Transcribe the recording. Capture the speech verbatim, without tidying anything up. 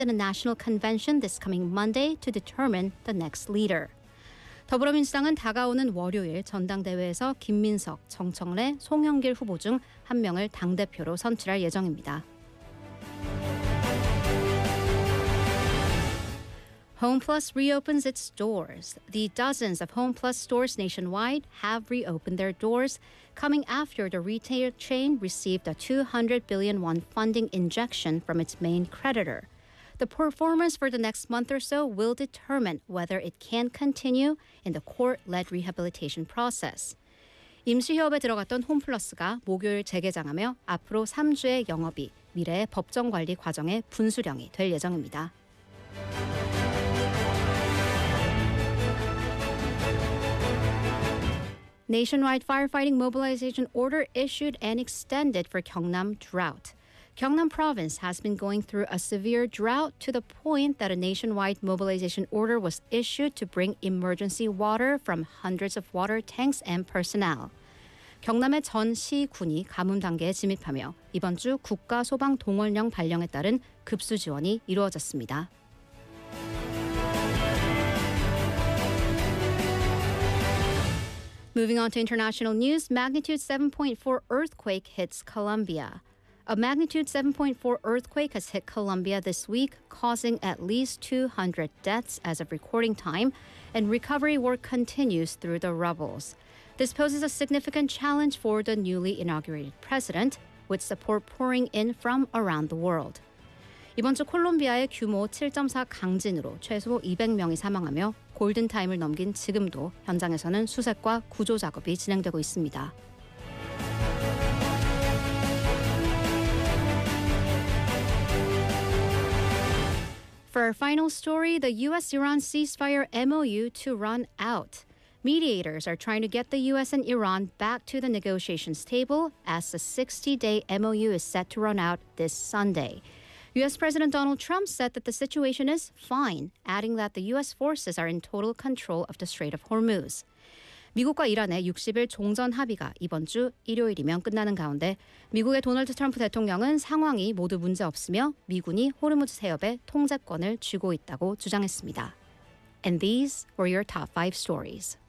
in a national convention this coming Monday to determine the next leader. 더불어민주당은 다가오는 월요일 전당대회에서 김민석, 정청래, 송영길 후보 중 한 명을 당대표로 선출할 예정입니다. HomePlus reopens its doors. The dozens of HomePlus stores nationwide have reopened their doors, coming after the retail chain received a two hundred billion won funding injection from its main creditor. The performance for the next month or so will determine whether it can continue in the court-led rehabilitation process. 임시휴업에 들어갔던 홈플러스가 목요일 재개장하며 앞으로 삼 주의 영업이 미래의 법정 관리 과정의 분수령이 될 예정입니다. Nationwide firefighting mobilization order issued and extended for Gyeongnam drought. Gyeongnam province has been going through a severe drought to the point that a nationwide mobilization order was issued to bring emergency water from hundreds of water tanks and personnel. 경남의 전 시군이 가뭄 단계에 진입하며 이번 주 국가 소방 동원령 발령에 따른 급수 지원이 이루어졌습니다. Moving on to international news, magnitude seven point four earthquake hits Colombia. A magnitude seven point four earthquake has hit Colombia this week, causing at least two hundred deaths as of recording time, and recovery work continues through the rubbles. This poses a significant challenge for the newly inaugurated president, with support pouring in from around the world. 이번 주 콜롬비아의 규모 칠 점 사 강진으로 최소 이백 명이 사망하며 골든타임을 넘긴 지금도 현장에서는 수색과 구조 작업이 진행되고 있습니다. For our final story, the U S-Iran ceasefire M O U to run out. Mediators are trying to get the U S and Iran back to the negotiations table as the sixty-day M O U is set to run out this Sunday. U S President Donald Trump said that the situation is fine, adding that the U S forces are in total control of the Strait of Hormuz. 미국과 이란의 육십 일 종전 합의가 이번 주 일요일이면 끝나는 가운데 미국의 도널드 트럼프 대통령은 상황이 모두 문제없으며 미군이 호르무즈 해협의 통제권을 쥐고 있다고 주장했습니다. And these were your top five stories.